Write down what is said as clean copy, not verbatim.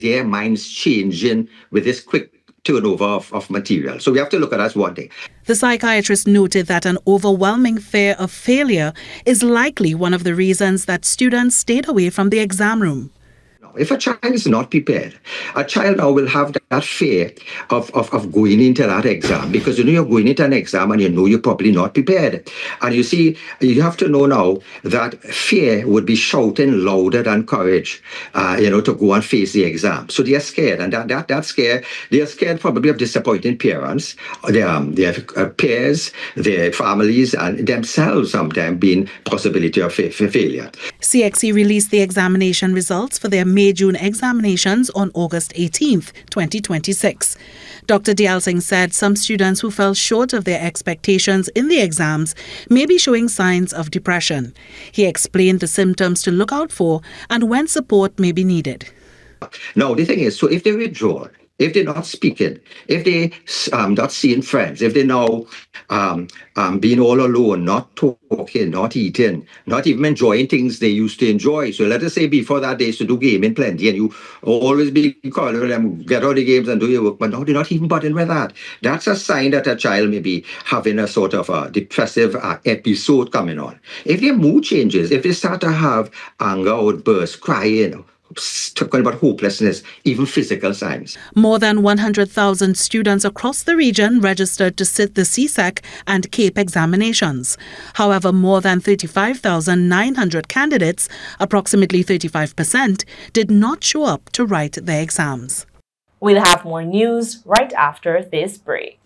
their minds changing with this quick turnover of material. So we have to look at that as one thing. The psychiatrist noted that an overwhelming fear of failure is likely one of the reasons that students stayed away from the exam room. If a child is not prepared, a child now will have that fear of going into that exam, because you're going into an exam and you're probably not prepared. And you see, you have to know now that fear would be shouting louder than courage, to go and face the exam. So they are scared, and that scare, they are scared probably of disappointing parents, their peers, their families, and themselves sometimes being possibility of failure. CXC released the examination results for their May-June examinations on August 18th, 2026. Dr. Dayal Singh said some students who fell short of their expectations in the exams may be showing signs of depression. He explained the symptoms to look out for and when support may be needed. Now, the thing is, so if they withdraw, if they're not speaking, if they're not seeing friends, if they're now being all alone, not talking, not eating, not even enjoying things they used to enjoy. So let us say before that they used to do gaming plenty and you always be calling them, get out the games and do your work, but now they're not even bothering with that. That's a sign that a child may be having a sort of a depressive episode coming on. If their mood changes, if they start to have anger outbursts, crying, talking about hopelessness, even physical signs. More than 100,000 students across the region registered to sit the CSEC and CAPE examinations. However, more than 35,900 candidates, approximately 35%, did not show up to write their exams. We'll have more news right after this break.